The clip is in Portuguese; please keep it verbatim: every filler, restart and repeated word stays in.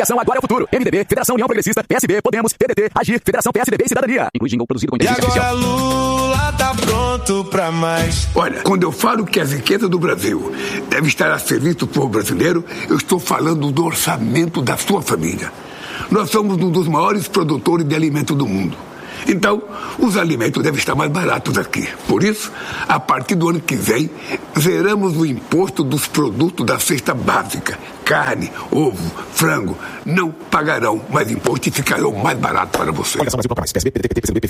Coligação Agora é o Futuro. M D B, Federação União Progressista, P S B, Podemos, P D T, Agir, Federação P S D B e Cidadania. Inclui jingle produzido com inteligência artificial. E agora Lula tá pronto pra mais. Olha, quando eu falo que a riqueza do Brasil deve estar a serviço do povo brasileiro, eu estou falando do orçamento da sua família. Nós somos um dos maiores produtores de alimentos do mundo. Então, os alimentos devem estar mais baratos aqui. Por isso, a partir do ano que vem, zeramos o imposto dos produtos da cesta básica. Carne, ovo, frango não pagarão mais imposto e ficarão mais baratos para você. Coligação Brasil Bloco Mais, P S B, P D T, P T, P C do B, P V